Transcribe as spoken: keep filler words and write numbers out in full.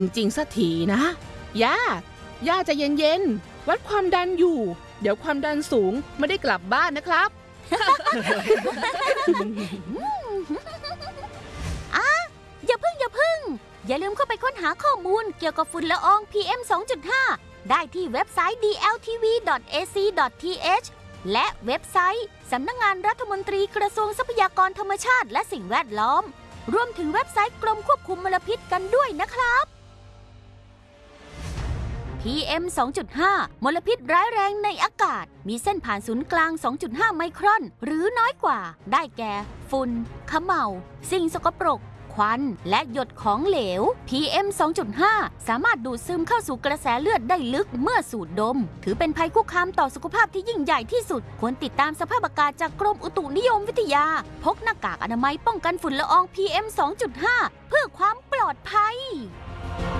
จริงๆสักทีนะย่าย่าใจเย็นๆวัดความดันอยู่เดี๋ยวความดันสูงไม่ได้กลับบ้านนะครับอ่ะอย่าพึ่งอย่าพึ่งอย่าลืมเข้าไปค้นหาข้อมูลเกี่ยวกับฝุ่นละออง พี เอ็ม สองจุดห้า ได้ที่เว็บไซต์ ดี แอล ที วี ดอท เอ ซี ดอท ที เอช และเว็บไซต์สำนักงานรัฐมนตรีกระทรวงทรัพยากรธรรมชาติและสิ่งแวดล้อมรวมถึงเว็บไซต์กรมควบคุมมลพิษกันด้วยนะครับ พี เอ็ม สองจุดห้า มลพิษร้ายแรงในอากาศมีเส้นผ่านศูนย์กลาง สองจุดห้า ไมครอนหรือน้อยกว่าได้แก่ฝุ่นเขม่าสิ่งสกปรกควันและหยดของเหลว พี เอ็ม สองจุดห้า สามารถดูดซึมเข้าสู่กระแสเลือดได้ลึกเมื่อสูดดมถือเป็นภัยคุกคามต่อสุขภาพที่ยิ่งใหญ่ที่สุดควรติดตามสภาพอากาศจากกรมอุตุนิยมวิทยาพกหน้ากากอนามัยป้องกันฝุ่นละออง พี เอ็ม สองจุดห้า เพื่อความปลอดภัย